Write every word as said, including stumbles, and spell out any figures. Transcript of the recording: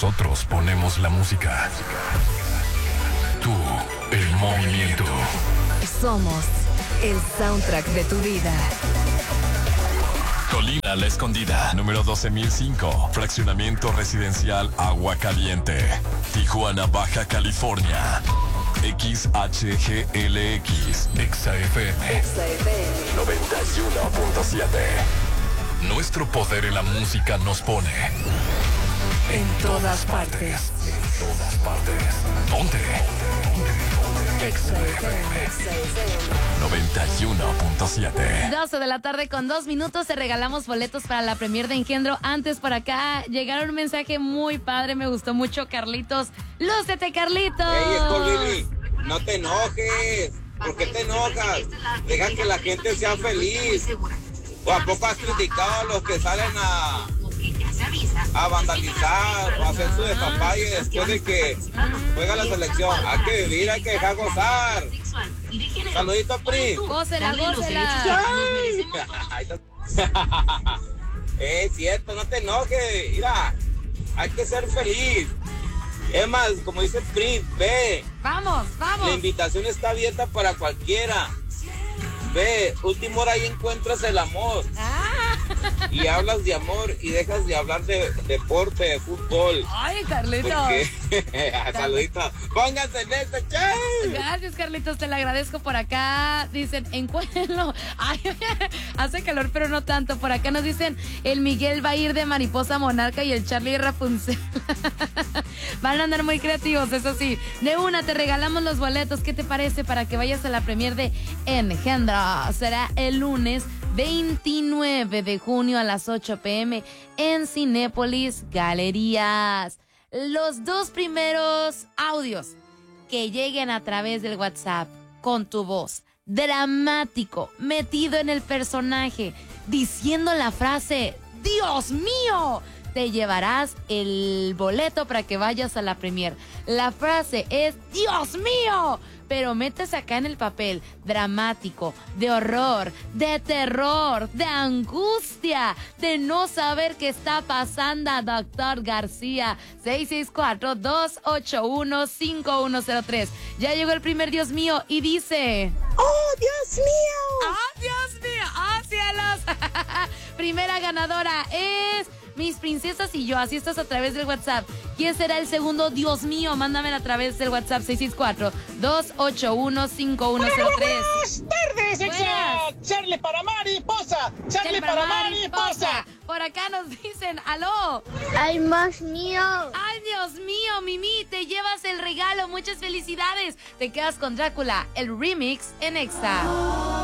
Nosotros ponemos la música. Tú, el movimiento. Somos el soundtrack de tu vida. Colina La Escondida, número doce mil cinco, fraccionamiento residencial Agua Caliente, Tijuana, Baja California. X H G L X, Exa F M, Exa F M noventa y uno punto siete. Nuestro poder en la música nos pone en todas partes. En todas partes. Ponte. Exa F M noventa y uno punto siete. doce de la tarde con dos minutos. Te regalamos boletos para la premier de Engendro. Antes por acá llegaron un mensaje muy padre. Me gustó mucho, Carlitos. ¡Lúcete, Carlitos! Ey, Escolini, no te enojes. ¿Por qué te enojas? Deja que la gente sea feliz. ¿O a poco has criticado a los que salen a, a vandalizar o a hacer su despapalle después de que juega la selección? Hay que vivir, hay que dejar gozar. Saludito, Pri. Gócela, gócela. Es cierto, no te enojes. Mira, hay que ser feliz. Es más, como dice Pri, ve. Vamos, vamos. La invitación está abierta para cualquiera. Ve, última hora ahí encuentras el amor. Ah. Y hablas de amor y dejas de hablar de deporte, de fútbol. Ay, Carlitos. Saluditos. Pónganse en este, che. Gracias, Carlitos, te lo agradezco. Por acá dicen, encuéntrenlo. Ay, hace calor, pero no tanto. Por acá nos dicen, el Miguel va a ir de mariposa monarca y el Charlie Rapunzel. Van a andar muy creativos, eso sí. De una, te regalamos los boletos. ¿Qué te parece para que vayas a la premier de Engendro? Será el lunes veintinueve de junio a las ocho pm en Cinépolis Galerías. Los dos primeros audios que lleguen a través del WhatsApp con tu voz, dramático, metido en el personaje, diciendo la frase ¡Dios mío!, te llevarás el boleto para que vayas a la premier. La frase es ¡Dios mío!, pero metes acá en el papel dramático, de horror, de terror, de angustia, de no saber qué está pasando, doctor García. seis seis cuatro, dos ocho uno, cinco uno cero tres. Ya llegó el primer Dios mío y dice... ¡Oh, Dios mío! ¡Oh, Dios mío! ¡Oh, cielos! Primera ganadora es... Mis princesas y yo, así estás a través del WhatsApp. ¿Quién será el segundo? Dios mío, mándame a través del WhatsApp seis seis cuatro, dos ocho uno, cinco uno cero tres. Buenas tardes, Exa. Charlie para Mariposa. Charlie, Charlie para, para Mariposa. Mariposa. Por acá nos dicen, aló. Ay, más mío. Ay, Dios mío, Mimi, te llevas el regalo. Muchas felicidades. Te quedas con Drácula, el remix en Exa.